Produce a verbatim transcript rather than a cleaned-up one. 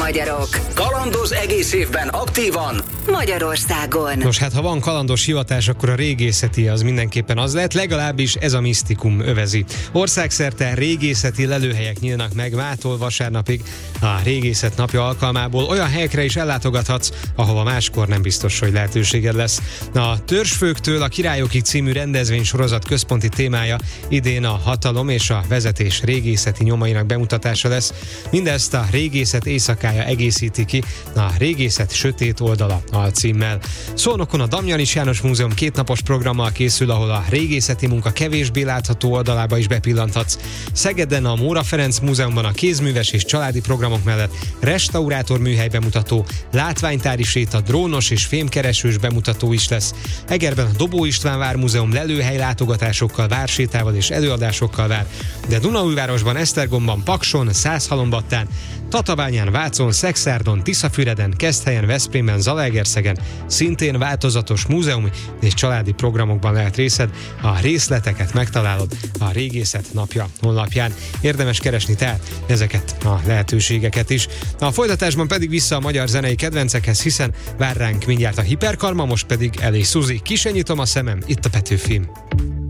magyarok. Kalandoz egész évben aktívan Magyarországon. Nos, hát ha van kalandos hivatás, akkor a régészeti az mindenképpen az lehet, legalábbis ez a misztikum övezi. Országszerte régészeti lelőhelyek nyílnak meg mától vasárnapig. A régészet napja alkalmából olyan helyekre is ellátogathatsz, ahova máskor nem biztos, hogy lehetőséged lesz. A Törzsfőktől a Királyokig című rendezvény sorozat központi témája idén a hatalom és a vezetés régészeti nyomainak bemutatása lesz. Mindezt a Régészet éjszakája egészíti ki, a Régészet sötét oldala alcímmel. Szolnokon a Damjanich János Múzeum kétnapos programmal készül, ahol a régészeti munka kevésbé látható oldalába is bepillanthatsz. Szegeden a Móra Ferenc Múzeumban a kézműves és családi programok mellett restaurátor műhely bemutató, látványtári séta, drónos és fémkeresős bemutató is lesz. Egerben a Dobó István Vármúzeum lelőhely látogatásokkal, vársétával és előadásokkal vár, de Dunaújvárosban, Esztergomban, Pakson, Szászhalombattán, Tatabányán, Vácon, Szekszárdon, Tiszafüreden, Keszthelyen, Veszprémben, Zalaegerszegen szintén változatos múzeumi és családi programokban lehet részed. A részleteket megtalálod a Régészet napja honlapján. Érdemes keresni tehát ezeket a lehetőségeket is. A folytatásban pedig vissza a magyar zenei kedvencekhez, hiszen vár ránk mindjárt a Hiperkarma, most pedig Elé Suzy. Ki se nyitom a szemem, itt a Petőfim.